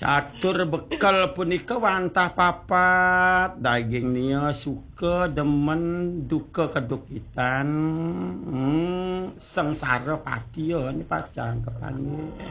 Catur bekal punika wantah papat daging nia suka demen duka kedukitan sengsara pati ni pacang kepani